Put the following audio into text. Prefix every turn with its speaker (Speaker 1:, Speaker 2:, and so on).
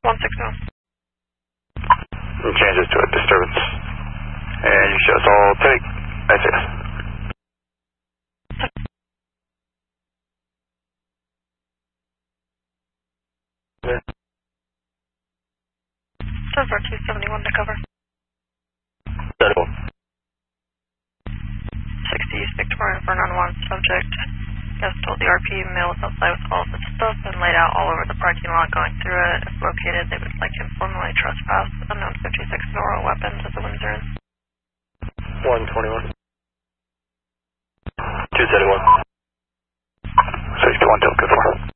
Speaker 1: 160.
Speaker 2: And changes to a disturbance. And you show us all take. I see.
Speaker 1: 271 to cover.
Speaker 2: 71.
Speaker 1: 60 East Victoria for an unwanted subject. Guest told the RP male was outside with all of his stuff and laid out all over the parking lot going through it. If located, they would like him formally trespass. Unknown 56 Noro weapons at the Windsor.
Speaker 2: 121. 271. 61 Delta 4.